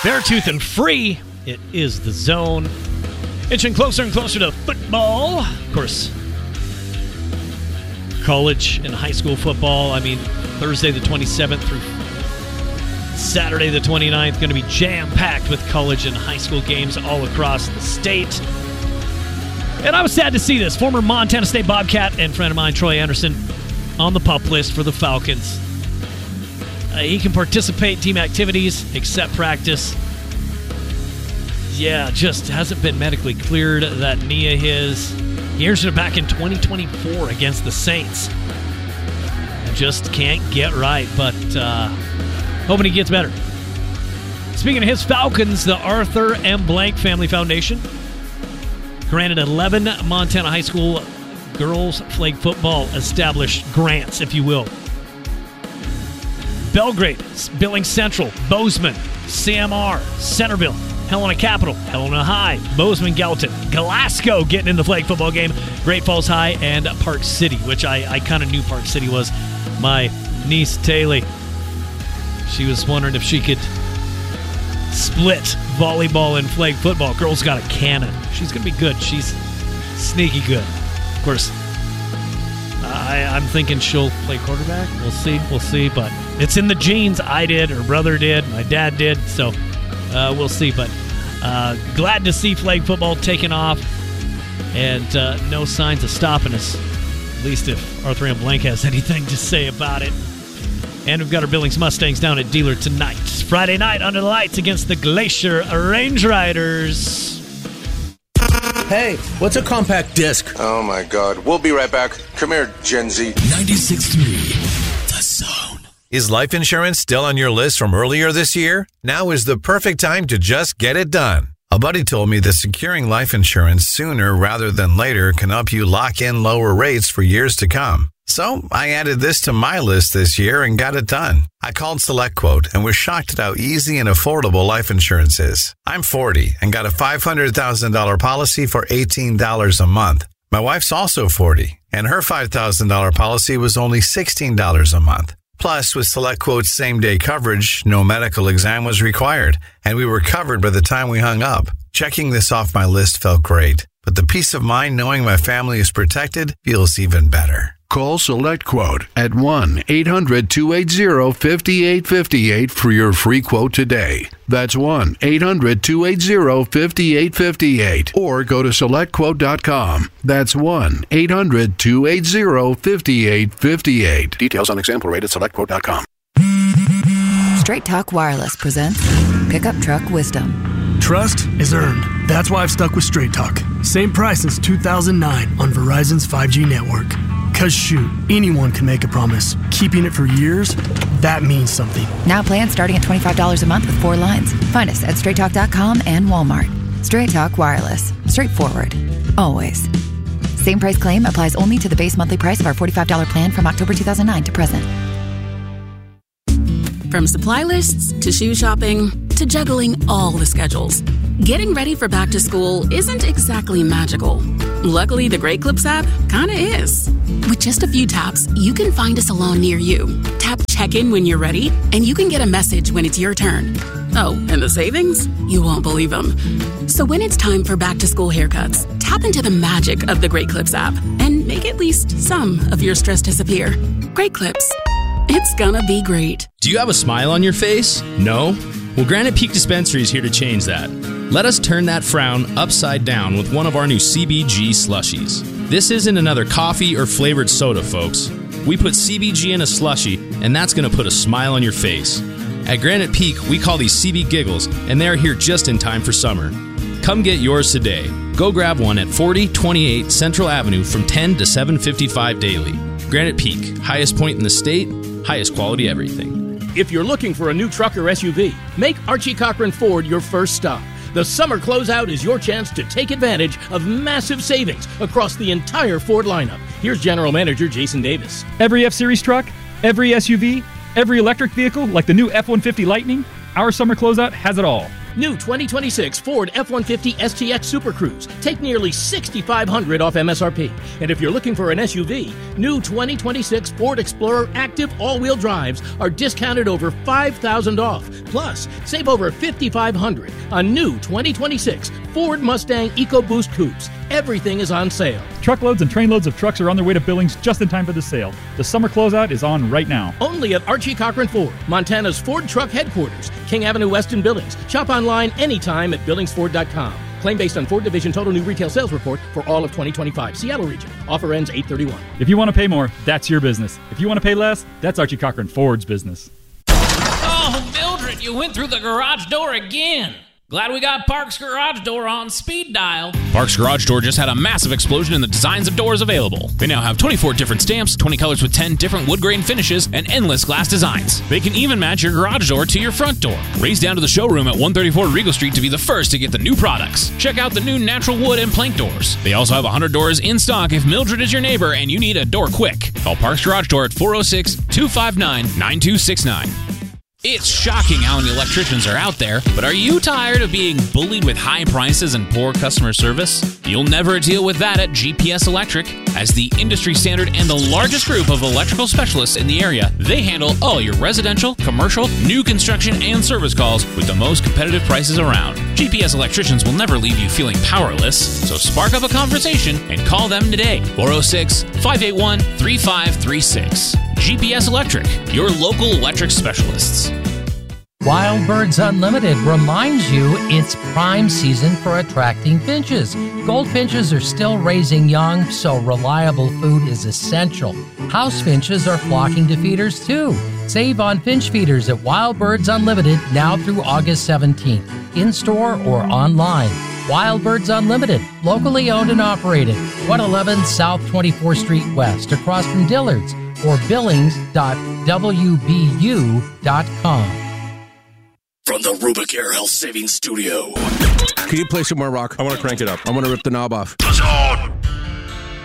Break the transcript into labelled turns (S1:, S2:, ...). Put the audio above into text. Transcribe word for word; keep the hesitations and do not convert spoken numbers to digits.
S1: Beartooth and Free, it is The Zone. Inching closer and closer to football. Of course, college and high school football. I mean, Thursday the twenty-seventh through Saturday the twenty-ninth, going to be jam-packed with college and high school games all across the state. And I was sad to see this. Former Montana State Bobcat and friend of mine, Troy Anderson, on the PUP list for the Falcons. Uh, he can participate in team activities, except practice. Yeah, just hasn't been medically cleared, that knee of his. He injured it back in twenty twenty-four against the Saints. Just can't get right, but uh, hoping he gets better. Speaking of his Falcons, the Arthur M. Blank Family Foundation granted eleven Montana high school girls flag football established grants, if you will. Belgrade, Billings Central, Bozeman, C M R, Centerville, Helena Capital, Helena High, Bozeman Gallatin, Glasgow getting in the flag football game, Great Falls High, and Park City, which I, I kind of knew Park City was. My niece, Taylor, she was wondering if she could split volleyball and flag football. Girl's got a cannon. She's going to be good. She's sneaky good. Of course, I, I'm thinking she'll play quarterback. We'll see. We'll see. But it's in the genes. I did. Her brother did. My dad did. So uh, we'll see. But uh, glad to see flag football taking off. And uh, no signs of stopping us. At least if Arthur M. Blank has anything to say about it. And we've got our Billings Mustangs down at Dealer tonight. Friday night under the lights against the Glacier Range Riders.
S2: Hey, what's a compact disc?
S3: Oh, my God. We'll be right back. Come here, Gen Z.
S4: ninety-six point three, The Zone.
S5: Is life insurance still on your list from earlier this year? Now is the perfect time to just get it done. A buddy told me that securing life insurance sooner rather than later can help you lock in lower rates for years to come. So I added this to my list this year and got it done. I called SelectQuote and was shocked at how easy and affordable life insurance is. I'm forty and got a five hundred thousand dollars policy for eighteen dollars a month. My wife's also forty, and her five thousand dollars policy was only sixteen dollars a month. Plus, with SelectQuote's same-day coverage, no medical exam was required, and we were covered by the time we hung up. Checking this off my list felt great, but the peace of mind knowing my family is protected feels even better.
S6: Call SelectQuote at one eight hundred two eight zero five eight five eight for your free quote today. That's one eight hundred two eight zero five eight five eight. Or go to select quote dot com. That's one eight hundred two eight zero five eight five eight. Details on example rate at select quote dot com.
S7: Straight Talk Wireless presents Pickup Truck Wisdom.
S8: Trust is earned. That's why I've stuck with Straight Talk. Same price since two thousand nine on Verizon's five G network. Cause shoot, anyone can make a promise. Keeping it for years, that means something.
S7: Now plans starting at twenty-five dollars a month with four lines. Find us at straight talk dot com and Walmart. Straight Talk Wireless. Straightforward. Always. Same price claim applies only to the base monthly price of our forty-five dollars plan from October two thousand nine to present.
S9: From supply lists to shoe shopping to juggling all the schedules, getting ready for back to school isn't exactly magical. Luckily, the Great Clips app kinda is. With just a few taps, you can find a salon near you. Tap check-in when you're ready, and you can get a message when it's your turn. Oh, and the savings? You won't believe them. So when it's time for back to school haircuts, tap into the magic of the Great Clips app and make at least some of your stress disappear. Great Clips. It's gonna be great.
S10: Do you have a smile on your face? No? Well, Granite Peak Dispensary is here to change that. Let us turn that frown upside down with one of our new C B G slushies. This isn't another coffee or flavored soda, folks. We put C B G in a slushie, and that's going to put a smile on your face. At Granite Peak, we call these C B Giggles, and they are here just in time for summer. Come get yours today. Go grab one at forty twenty-eight Central Avenue from ten to seven fifty-five daily. Granite Peak, highest point in the state, highest quality everything.
S11: If you're looking for a new truck or S U V, make Archie Cochran Ford your first stop. The summer closeout is your chance to take advantage of massive savings across the entire Ford lineup. Here's General Manager Jason Davis.
S12: Every F-Series truck, every S U V, every electric vehicle like the new F one fifty Lightning, our summer closeout has it all.
S11: New twenty twenty-six Ford F one fifty S T X Super Cruise. Take nearly six thousand five hundred dollars off M S R P. And if you're looking for an S U V, new twenty twenty-six Ford Explorer Active all-wheel drives are discounted over five thousand dollars off. Plus, save over five thousand five hundred dollars on new twenty twenty-six Ford Mustang EcoBoost coupes. Everything is on sale.
S12: Truckloads and trainloads of trucks are on their way to Billings just in time for the sale. The summer closeout is on right now.
S11: Only at Archie Cochran Ford, Montana's Ford Truck Headquarters, King Avenue West in Billings. Shop online anytime at billings ford dot com. Claim based on Ford Division Total New Retail Sales Report for all of twenty twenty-five. Seattle region. Offer ends eight thirty-one.
S12: If you want to pay more, that's your business. If you want to pay less, that's Archie Cochran Ford's business.
S13: Oh, Mildred, you went through the garage door again. Glad we got Parks Garage Door on speed dial.
S10: Parks Garage Door just had a massive explosion in the designs of doors available. They now have twenty-four different stamps, twenty colors with ten different wood grain finishes, and endless glass designs. They can even match your garage door to your front door. Race down to the showroom at one thirty-four Regal Street to be the first to get the new products. Check out the new natural wood and plank doors. They also have one hundred doors in stock if Mildred is your neighbor and you need a door quick. Call Parks Garage Door at four oh six, two five nine, nine two six nine. It's shocking how many electricians are out there, but are you tired of being bullied with high prices and poor customer service? You'll never deal with that at G P S Electric. As the industry standard and the largest group of electrical specialists in the area, they handle all your residential, commercial, new construction, and service calls with the most competitive prices around. G P S Electricians will never leave you feeling powerless, so spark up a conversation and call them today. four oh six, five eight one, three five three six. G P S Electric, your local electric specialists.
S14: Wild Birds Unlimited reminds you it's prime season for attracting finches. Goldfinches are still raising young, so reliable food is essential. House finches are flocking to feeders too. Save on finch feeders at Wild Birds Unlimited now through August seventeenth, in-store or online. Wild Birds Unlimited, locally owned and operated, one eleven South twenty-fourth Street West, across from Dillard's, or billings dot w b u dot com.
S4: From the Rubicare Health Savings Studio.
S2: Can you play some more rock?
S15: I want to crank it up.
S2: I want to rip the knob off.
S4: The Zone.